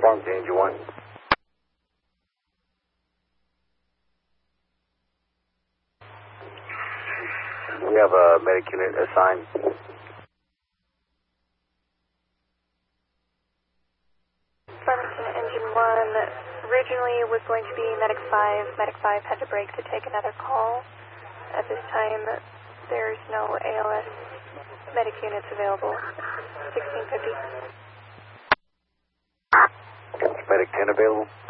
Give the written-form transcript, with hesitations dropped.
Farm to Engine 1. We have a medic unit assigned. 17 Engine 1, originally was going to be Medic 5. Medic 5 had to break to take another call. At this time, there's no ALS medic units available. 1650. Medic 10 available?